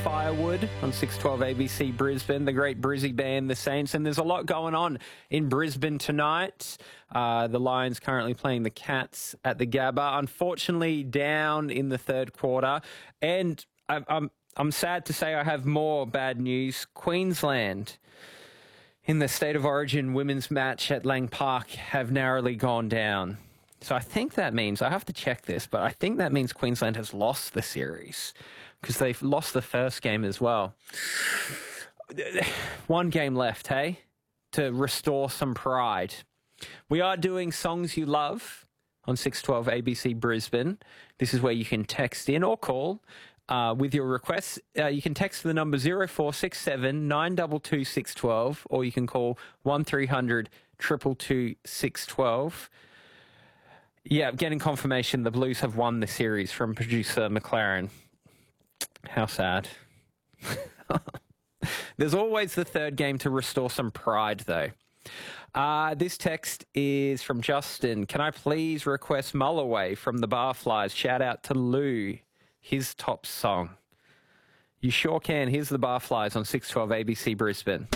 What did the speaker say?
Firewood on 612 ABC Brisbane, the great Brizzy band, the Saints. And there's a lot going on in Brisbane tonight. The Lions currently playing the Cats at the Gabba. Unfortunately, down in the third quarter. And I'm sad to say I have more bad news. Queensland, in the State of Origin women's match at Lang Park, have narrowly gone down. So I think that means, I have to check this, but I think that means Queensland has lost the series because they've lost the first game as well. One game left, hey, to restore some pride. We are doing Songs You Love on 612 ABC Brisbane. This is where you can text in or call with your requests. You can text the number 0467 922 612, or you can call 1300 222 612. Yeah, getting confirmation the Blues have won the series from producer McLaren. How sad. There's always the third game to restore some pride, though. This text is from Justin. Can I please request Mulloway from the Barflies? Shout out to Lou, his top song. You sure can. Here's the Barflies on 612 ABC Brisbane.